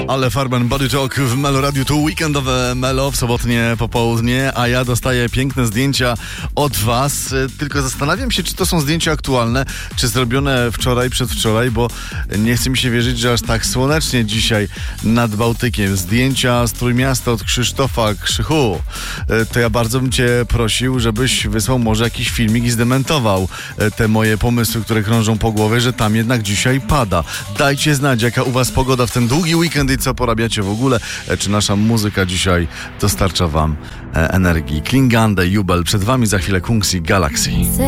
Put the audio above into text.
Ale Farben Body Talk w Melo Radio to weekendowe Melo w sobotnie popołudnie, a ja dostaję piękne zdjęcia od was. Tylko zastanawiam się, czy to są zdjęcia aktualne, czy zrobione wczoraj, przedwczoraj, bo nie chce mi się wierzyć, że aż tak słonecznie dzisiaj nad Bałtykiem. Zdjęcia z Trójmiasta od Krzysztofa Krzychu. To ja bardzo bym cię prosił, żebyś wysłał może jakiś filmik i zdementował te moje pomysły, które krążą po głowie, że tam jednak dzisiaj pada. Dajcie znać, jaka u was pogoda w ten długi weekend i co porabiacie w ogóle. Czy nasza muzyka dzisiaj dostarcza wam energii. Klingande, Jubel, przed wami za chwilę Kungs i Galaxy.